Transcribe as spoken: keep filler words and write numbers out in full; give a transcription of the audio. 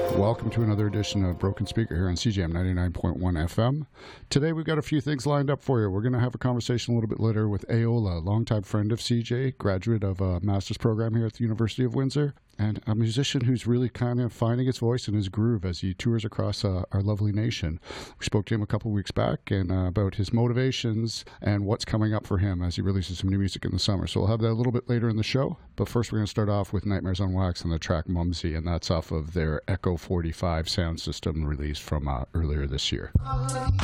Welcome to another edition of Broken Speaker here on C J M ninety-nine point one F M. Today we've got a few things lined up for you. We're going to have a conversation a little bit later with Aola, a longtime friend of C J, graduate of a master's program here at the University of Windsor, and a musician who's really kind of finding his voice and his groove as he tours across uh, our lovely nation. We spoke to him a couple weeks back and uh, about his motivations and what's coming up for him as he releases some new music in the summer. So we'll have that a little bit later in the show. But first we're going to start off with Nightmares on Wax and the track Mumsy, and that's off of their Echo forty-five sound system released from uh, earlier this year.